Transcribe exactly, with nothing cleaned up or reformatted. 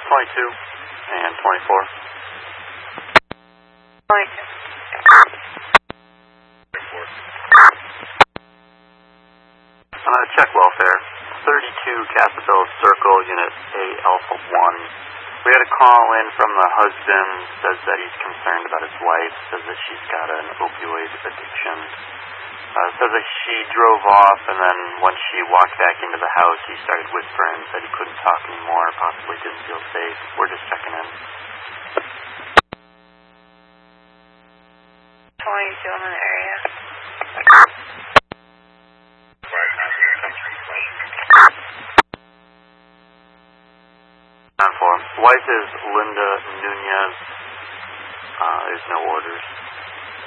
twenty-two and twenty-four. twenty-two. Uh, check welfare. thirty-two Casabella Circle, Unit A Alpha one. We had a call in from the husband, says that he's concerned about his wife, says that she's got an opioid addiction. Uh, says that she drove off, and then once she walked back into the house, he started whispering, said he couldn't talk anymore, possibly didn't feel safe. We're just checking in. twenty-two, I'm in the area. nine four. Wife is Linda Nunez. Uh, there's no orders.